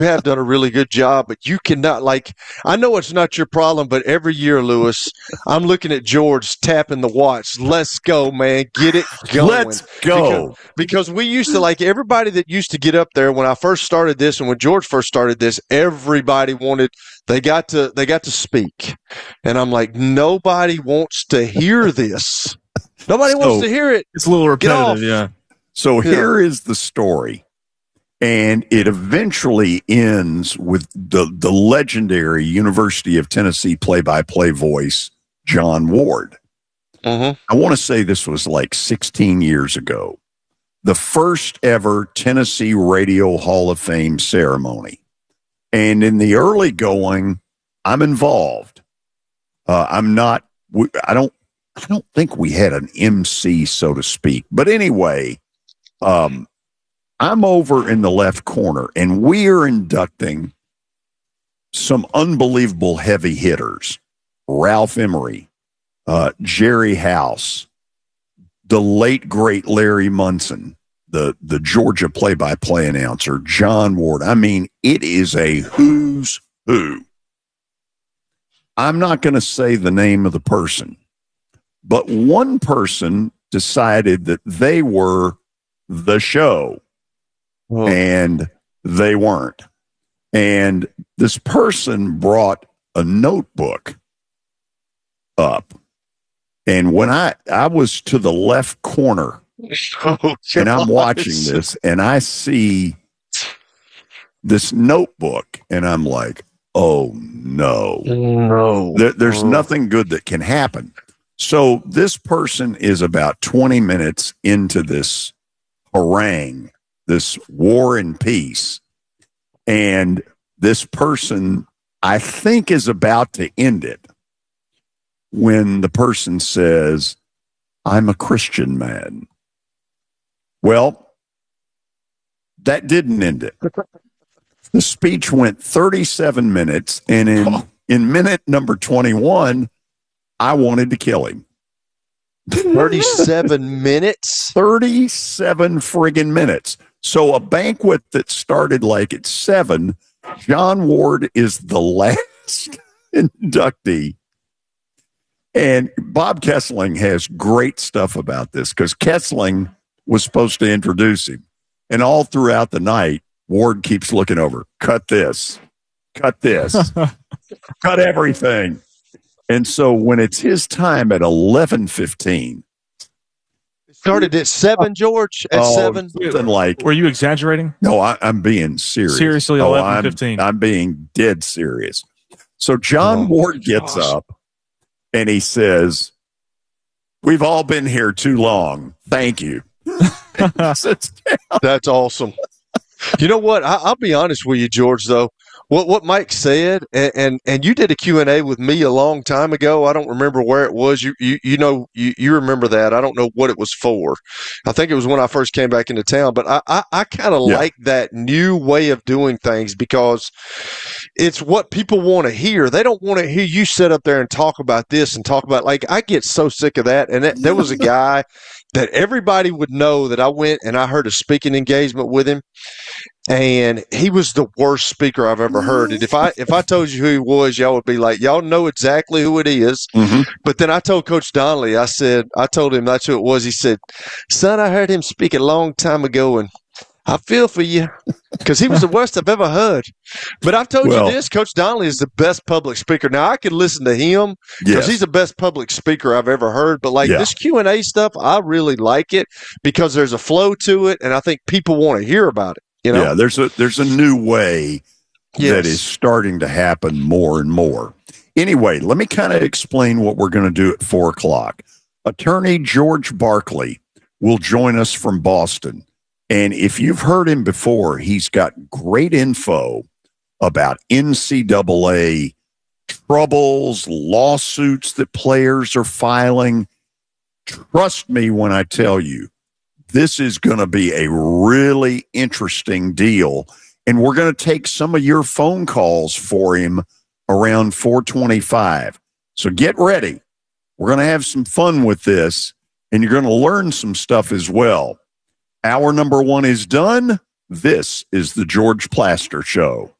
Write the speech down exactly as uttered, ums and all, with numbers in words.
have done a really good job, but you cannot, like, I know it's not your problem, but every year, Lewis, I'm looking at George tapping the watch. Let's go, man. Get it going. Let's go. Because, because we used to, like, everybody that used to get up there when I first started this and when George first started this, everybody wanted, they got to, they got to speak. And I'm like, nobody wants to hear this. Nobody So, wants to hear it. It's a little repetitive, yeah. So Yeah. here is the story. And it eventually ends with the, the legendary University of Tennessee play-by-play voice, John Ward. Mm-hmm. I want to say this was like sixteen years ago. The first ever Tennessee Radio Hall of Fame ceremony. And in the early going, I'm involved. Uh, I'm not, I don't, I don't think we had an M C, so to speak. But anyway, um, I'm over in the left corner, and we are inducting some unbelievable heavy hitters. Ralph Emery, uh, Jerry House, the late, great Larry Munson, the, the Georgia play-by-play announcer, John Ward. I mean, it is a who's who. I'm not going to say the name of the person, but one person decided that they were the show. Oh. And they weren't. And this person brought a notebook up. And when I, I was to the left corner Oh, and I'm gosh. watching this and I see this notebook and I'm like, oh no, No. there, there's Oh. nothing good that can happen. So this person is about twenty minutes into this harangue, this war and peace. And this person, I think, is about to end it when the person says, I'm a Christian man. Well, that didn't end it. The speech went thirty-seven minutes, and in, in minute number twenty-one, I wanted to kill him. thirty-seven minutes? thirty-seven friggin' minutes. So a banquet that started like at seven, John Ward is the last inductee. And Bob Kessling has great stuff about this because Kessling was supposed to introduce him. And all throughout the night, Ward keeps looking over, cut this, cut this, cut everything. And so when it's his time at eleven fifteen, Started at seven, George? At oh, seven? something like, Were you exaggerating? no, I, I'm being serious. Seriously, Oh, eleven I'm, fifteen. I'm being dead serious. So John Oh, Ward gets gosh. up and he says, we've all been here too long. Thank you. Sits down. That's awesome. You know what? I, I'll be honest with you, George, though. What what Mike said, and, and, and you did a Q and A with me a long time ago. I don't remember where it was. You you, you know, you, you remember that. I don't know what it was for. I think it was when I first came back into town. But I, I, I kind of Yeah. like that new way of doing things because it's what people want to hear. They don't want to hear you sit up there and talk about this and talk about, like, I get so sick of that. And that, there was a guy that everybody would know that I went and I heard a speaking engagement with him. And he was the worst speaker I've ever heard. And if I if I told you who he was, y'all would be like, y'all know exactly who it is. Mhm. But then I told Coach Donnelly, I said, I told him that's who it was. He said, son, I heard him speak a long time ago, and I feel for you because he was the worst I've ever heard. But I've told Well- you this, Coach Donnelly is the best public speaker. Now, I could listen to him because Yes. he's the best public speaker I've ever heard. But, like, Yeah. this Q and A stuff, I really like it because there's a flow to it, and I think people want to hear about it. You know? Yeah, there's a there's a new way Yes. that is starting to happen more and more. Anyway, let me kind of explain what we're going to do at four o'clock. Attorney George Barkley will join us from Boston. And if you've heard him before, he's got great info about N C double A troubles, lawsuits that players are filing. Trust me when I tell you, this is going to be a really interesting deal. And we're going to take some of your phone calls for him around four twenty-five. So get ready. We're going to have some fun with this, and you're going to learn some stuff as well. Hour number one is done. This is the George Plaster Show.